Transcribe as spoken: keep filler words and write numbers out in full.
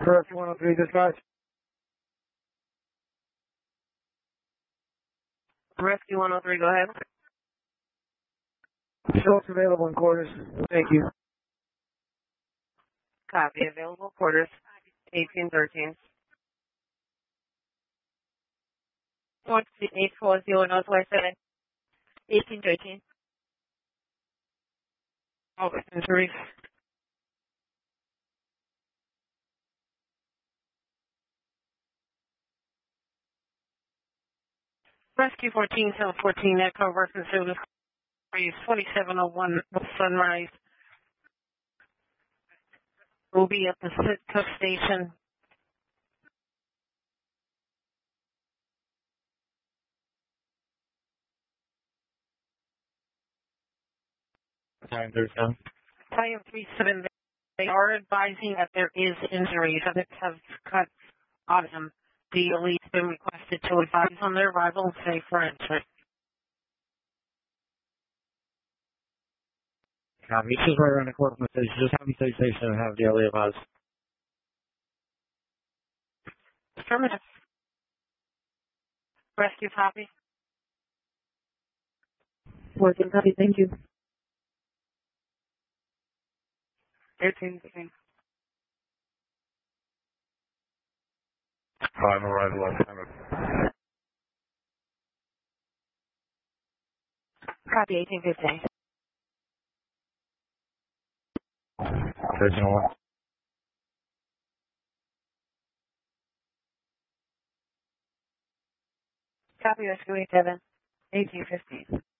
Rescue one oh three dispatch. Rescue one oh three, go ahead. Show what's available in quarters. Thank you. Copy. Available quarters. eighteen thirteen. eight four zero Northwest seven. eighteen thirteen. Oh, injuries. Rescue fourteen, seven fourteen, Echo Working Service. forty-seven oh one Sunrise. We'll be at the Sitka station. Time thirty-seven. Time three seven. They are advising that there is injuries that have cut on him. The elite's been requested to advise on their arrival and safe for entry. Copy. This is right around the corner from the station. Just have them stay station and have the L A advise. Affirmative. Rescue copy. Working copy, thank you. thirteen fifteen. Five arrival last time. Copy eighteen fifteen. thirteen oh one. Copy rescue eight seven. eighteen fifteen.